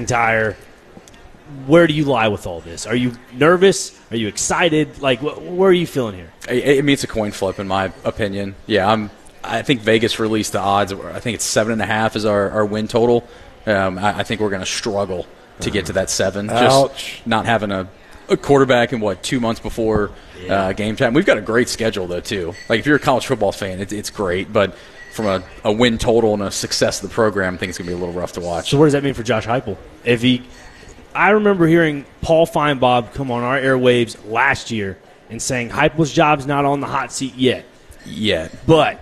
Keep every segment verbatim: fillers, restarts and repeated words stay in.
McIntyre. Where do you lie with all this? Are you nervous? Are you excited? Like, wh- where are you feeling here? I, I mean, it's a coin flip in my opinion. Yeah, I'm. I think Vegas released the odds. I think it's seven and a half is our, our win total. Um, I, I think we're going to struggle to get to that seven. Ouch. Just not having a, a quarterback in, what, two months before Yeah. uh, game time. We've got a great schedule, though, too. Like, if you're a college football fan, it, it's great. But from a, a win total and a success of the program, I think it's going to be a little rough to watch. So what does that mean for Josh Heupel? If he, I remember hearing Paul Feinbaum come on our airwaves last year and saying Heupel's job's not on the hot seat yet. Yeah. But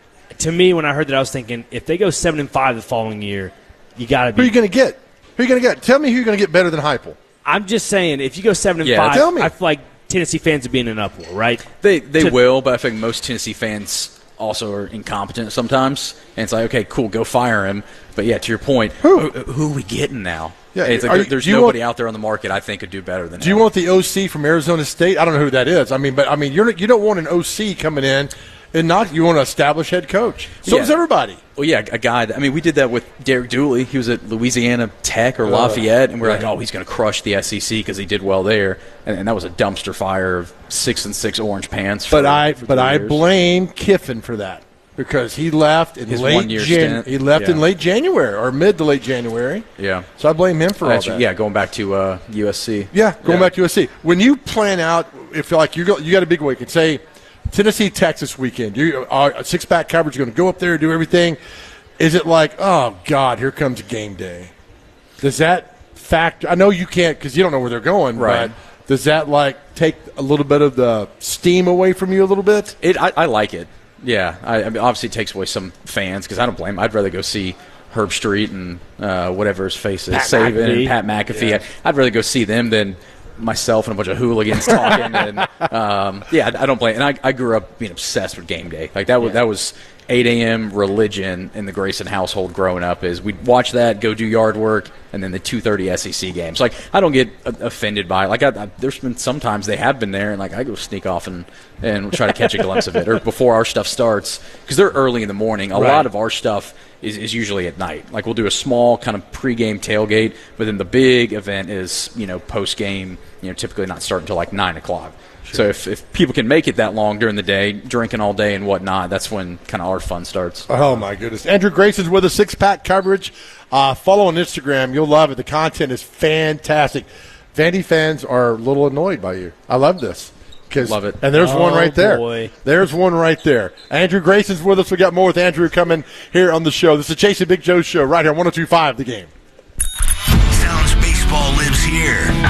to me, when I heard that, I was thinking, if they go seven and five the following year, you got to Who are be. you going to get? Who are you going to get? Tell me who you're going to get better than Heupel. I'm just saying, if you go seven and Yeah, five, tell me. I feel like Tennessee fans would be in an uproar, right? They they To- will, but I think most Tennessee fans also are incompetent sometimes. And it's like, okay, cool, go fire him. But, yeah, to your point, Who? who, who are we getting now? Yeah, it's like are there- you- there's do you nobody want- out there on the market I think could do better than Do you him. want the O C from Arizona State? I don't know who that is. I mean, but I mean, you're you don't want an O C coming in and not you want an established head coach. So Yeah. does everybody. Well, yeah, a guy. That, I mean, we did that with Derek Dooley. He was at Louisiana Tech or Lafayette, and we we're like, oh, he's going to crush the S E C because he did well there. And, and that was a dumpster fire of six and six orange pants. For, But I for but three I years. blame Kiffin for that because he left in His late one-year Jan- stint. he left in Yeah. late January or mid to late January. Yeah, So I blame him for all Actually, that. yeah, going back to uh, U S C. Yeah, going Yeah. back to U S C. When you plan out, if like you go, you got a big weekend. Say Tennessee, Texas weekend. You uh, six pack coverage. You're going to go up there do everything. Is it like, oh God, here comes game day? Does that factor? I know you can't because you don't know where they're going. Right. But does that like take a little bit of the steam away from you a little bit? It, I, I like it. Yeah, I, I mean, obviously it takes away some fans because I don't blame 'em. I'd rather go see Herb Street and uh, whatever his face is, Pat Saban McAfee. and Pat McAfee. Yeah. I'd rather go see them than myself and a bunch of hooligans talking. and um, yeah, I, I don't blame. And I, I grew up being obsessed with game day. Like that was that was eight a.m. religion in the Grayson household growing up. Is we'd watch that, go do yard work, and then the two thirty S E C games. Like I don't get uh, offended by it. Like I, I, there's been sometimes they have been there, and like I go sneak off and and try to catch a glimpse of it, or before our stuff starts because they're early in the morning. A Right. lot of our stuff is, is usually at night. Like we'll do a small kind of pregame tailgate, but then the big event is you know post game. You know, typically not start until like nine o'clock. So if, if people can make it that long during the day, drinking all day and whatnot, that's when kind of our fun starts. Oh, my goodness. Andrew Grayson's with us, six-pack coverage. Uh, follow on Instagram. You'll love it. The content is fantastic. Vandy fans are a little annoyed by you. I love this. 'Cause- Love it. And there's one Oh, right there. boy. There's one right there. Andrew Grayson's with us. We got more with Andrew coming here on the show. This is Chasing Big Joe's show right here on one oh two point five The Game. Sounds baseball lives here.